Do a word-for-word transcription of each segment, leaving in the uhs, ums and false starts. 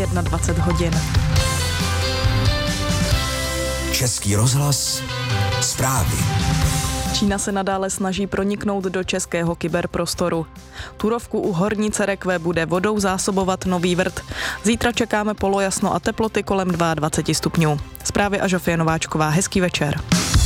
dvacet jedna hodin. Český rozhlas, zprávy. Čína se nadále snaží proniknout do českého kyberprostoru. Turovku u Horní Cerekve bude vodou zásobovat Nový Vrt. Zítra čekáme polojasno a teploty kolem dvacet dva stupňů. Zprávy a Žofie Nováčková. Hezký večer.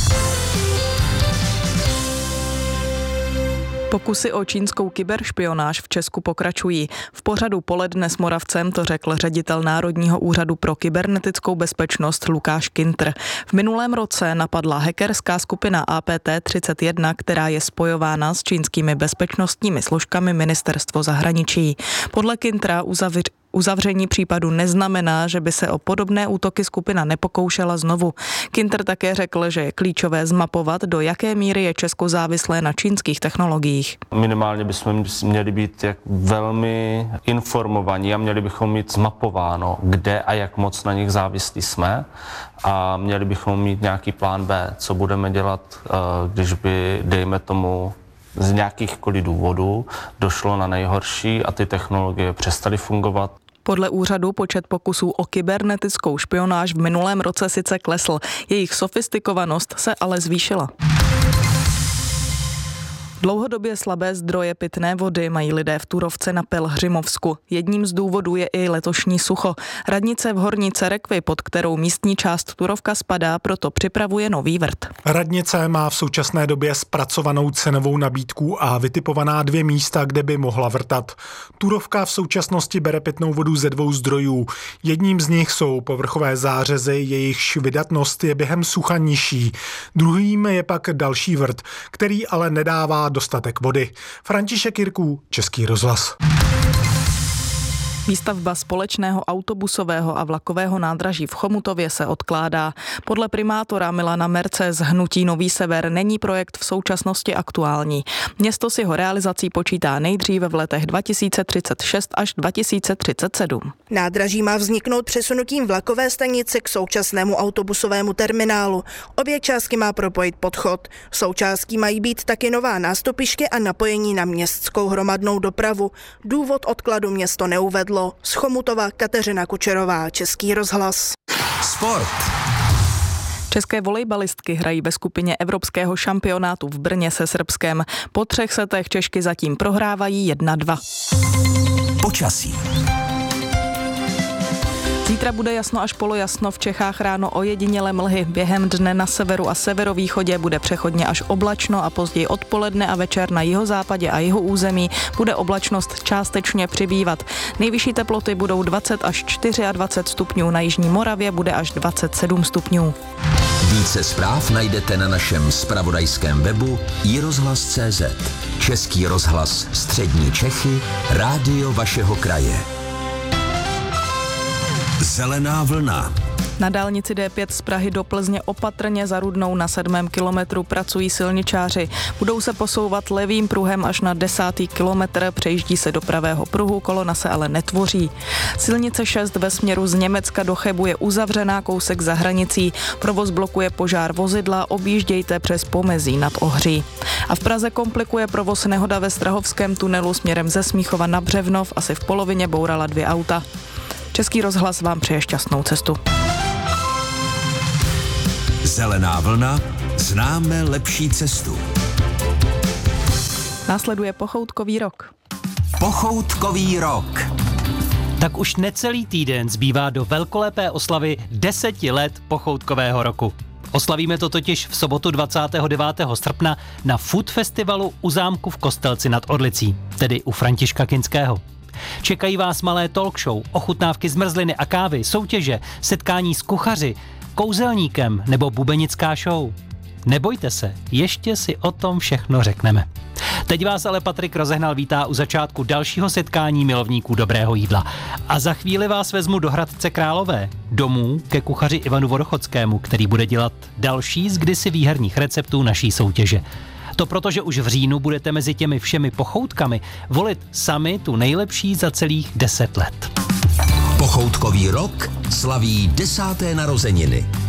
Pokusy o čínskou kyberšpionáž v Česku pokračují. V pořadu Poledne s Moravcem to řekl ředitel Národního úřadu pro kybernetickou bezpečnost Lukáš Kintr. V minulém roce napadla hackerská skupina A P T třicet jedna, která je spojována s čínskými bezpečnostními složkami Ministerstvo zahraničí. Podle Kintra uzavř... Uzavření případu neznamená, že by se o podobné útoky skupina nepokoušela znovu. Kintr také řekl, že je klíčové zmapovat, do jaké míry je Česko závislé na čínských technologiích. Minimálně bychom měli být jak velmi informovaní a měli bychom mít zmapováno, kde a jak moc na nich závislí jsme, a měli bychom mít nějaký plán B, co budeme dělat, když by, dejme tomu, z nějakýchkoliv důvodů došlo na nejhorší a ty technologie přestaly fungovat. Podle úřadu počet pokusů o kybernetickou špionáž v minulém roce sice klesl, jejich sofistikovanost se ale zvýšila. Dlouhodobě slabé zdroje pitné vody mají lidé v Turovce na Pelhřimovsku. Jedním z důvodů je i letošní sucho. Radnice v Horní Cerekvi, pod kterou místní část Turovka spadá, proto připravuje Nový Vrt. Radnice má v současné době zpracovanou cenovou nabídku a vytipovaná dvě místa, kde by mohla vrtat. Turovka v současnosti bere pitnou vodu ze dvou zdrojů. Jedním z nich jsou povrchové zářezy, jejichž vydatnost je během sucha nižší. Druhým je pak další vrt, který ale nedává dostatek vody. František Jirků, Český rozhlas. Výstavba společného autobusového a vlakového nádraží v Chomutově se odkládá. Podle primátora Milana Merce z hnutí Nový Sever není projekt v současnosti aktuální. Město si ho realizací počítá nejdříve v letech dva tisíce třicet šest až dva tisíce třicet sedm. Nádraží má vzniknout přesunutím vlakové stanice k současnému autobusovému terminálu. Obě částky má propojit podchod. Součástí mají být taky nová nástupiště a napojení na městskou hromadnou dopravu. Důvod odkladu město neuvedlo. Z Chomutova Kateřina Kučerová, Český rozhlas. Sport. České volejbalistky hrají ve skupině evropského šampionátu v Brně se Srbskem. Po třech setech Češky zatím prohrávají jedna dva. Počasí. Zítra bude jasno až polojasno, v Čechách ráno ojedinělé mlhy. Během dne na severu a severovýchodě bude přechodně až oblačno a později odpoledne a večer na jihozápadě a jihu území bude oblačnost částečně přibývat. Nejvyšší teploty budou dvacet až dvacet čtyři stupňů, na jižní Moravě bude až dvacet sedm stupňů. Více zpráv najdete na našem zpravodajském webu i rozhlas tečka cé zet. Český rozhlas Střední Čechy, rádio vašeho kraje. Zelená vlna. Na dálnici D pět z Prahy do Plzně opatrně za Rudnou na sedmém kilometru pracují silničáři. Budou se posouvat levým pruhem až na desátý kilometr, přejíždí se do pravého pruhu, kolona se ale netvoří. Silnice šest ve směru z Německa do Chebu je uzavřená, kousek za hranicí. Provoz blokuje požár vozidla, objíždějte přes Pomezí nad Ohří. A v Praze komplikuje provoz nehoda ve Strahovském tunelu směrem ze Smíchova na Břevnov, asi v polovině bourala dvě auta. Český rozhlas vám přeje šťastnou cestu. Zelená vlna, známe lepší cestu. Následuje pochoutkový rok. Pochoutkový rok. Tak už necelý týden zbývá do velkolepé oslavy deseti let pochoutkového roku. Oslavíme to totiž v sobotu dvacátého devátého srpna na Food Festivalu u zámku v Kostelci nad Orlicí, tedy u Františka Kinského. Čekají vás malé talk show, ochutnávky zmrzliny a kávy, soutěže, setkání s kuchaři, kouzelníkem nebo bubenická show. Nebojte se, ještě si o tom všechno řekneme. Teď vás ale Patrik Rozehnal vítá u začátku dalšího setkání milovníků dobrého jídla. A za chvíli vás vezmu do Hradce Králové, domů ke kuchaři Ivanu Vodochodskému, který bude dělat další z kdysi výherních receptů naší soutěže. To proto, že už v říjnu budete mezi těmi všemi pochoutkami volit sami tu nejlepší za celých deset let. Pochoutkový rok slaví desáté narozeniny.